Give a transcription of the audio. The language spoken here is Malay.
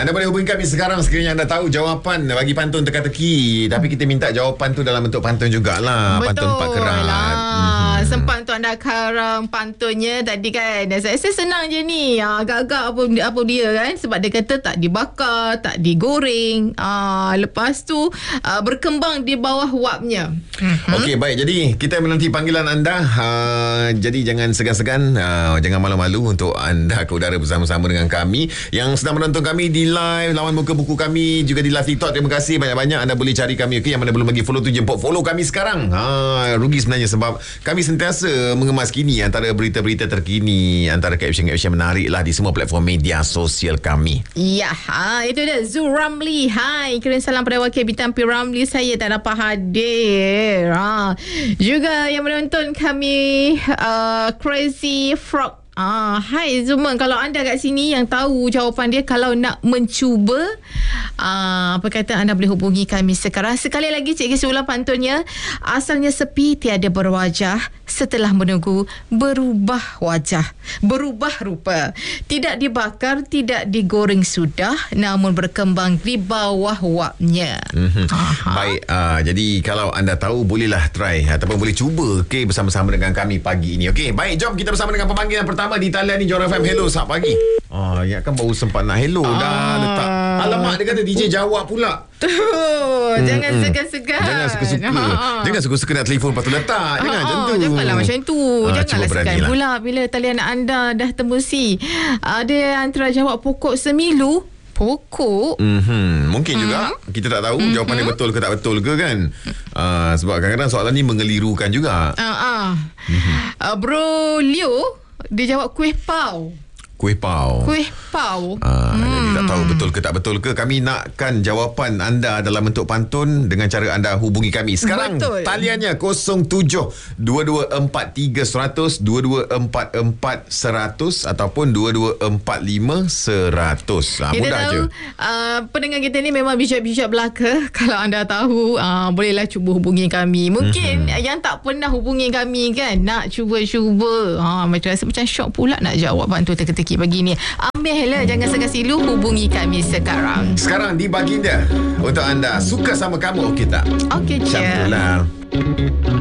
anda boleh hubungi kami sekarang sekiranya anda tahu jawapan bagi pantun teka-teki. Tapi kita minta jawapan tu dalam bentuk pantun jugalah. Betul Pantun Pak Kerat. Sempat untuk anda karang pantunnya tadi kan. Saya senang je ni. Agak-agak apa dia kan. Sebab dia kata tak dibakar, tak digoreng. Lepas tu berkembang di bawah wapnya. Okey, baik. Jadi kita menanti panggilan anda. Jadi jangan segan-segan, jangan malu-malu untuk anda ke udara bersama-sama dengan kami yang sedang menonton kami di live lawan muka buku kami, juga di live TikTok. Terima kasih banyak-banyak. Anda boleh cari kami. Okey, yang mana belum lagi follow tu jemput follow kami sekarang. Rugi sebenarnya sebab kami sentiasa mengemas kini antara berita-berita terkini, antara caption-caption menarik lah di semua platform media sosial kami. Ya, itu dia Zul Ramli. Hai, kirim salam pada wakil bintang P. Ramli. Saya tak dapat hadir. Juga yang menonton kami Crazy Frog. Hai Zuman, kalau anda kat sini yang tahu jawapan dia, kalau nak mencuba, apa kata, anda boleh hubungi kami sekarang. Sekali lagi Cik Kisi ulang pantunnya. Asalnya sepi tiada berwajah, setelah menunggu berubah wajah, berubah rupa. Tidak dibakar, tidak digoreng sudah, namun berkembang di bawah wapnya. Baik, jadi kalau anda tahu bolehlah try ataupun boleh cuba bersama-sama dengan kami pagi ini. Okey, baik, jom kita bersama dengan pemanggilan pertama di talian ni. Johor FM. Hello, selamat pagi. Ya kan baru sempat nak hello dah letak. Alamak, dia kata DJ jawab pula. Jangan segan-segan. Jangan suka-suka. Jangan suka-suka nak telefon lepas tu letak. Jangan macam tu. Janganlah macam tu. Janganlah segan lah pula bila talian anda dah tembusi. Ada antara jawab pokok semilu. Pokok. Mungkin juga kita tak tahu jawapan dia betul ke tak betul ke kan. Sebab kadang-kadang soalan ni mengelirukan juga. Bro Leo, dia jawab kuih pau. Kuih pau. Kuih pau. Jadi tak tahu betul ke tak betul ke. Kami nakkan jawapan anda dalam bentuk pantun dengan cara anda hubungi kami. Sekarang betul. Taliannya 07-2243-100, 2244-100 ataupun 2245-100. Kita mudah tahu, je. Pendengar kita ni memang bijak-bijak belaka. Kalau anda tahu, bolehlah cuba hubungi kami. Mungkin yang tak pernah hubungi kami kan, nak cuba-cuba. Rasa macam syok pula nak jawab pantun teka-teki pagi ni. Ambillah, jangan segan-silu, hubungi kami sekarang. Sekarang di baginda untuk anda. Suka sama kamu, okey tak? Okey je. Macam tu lah.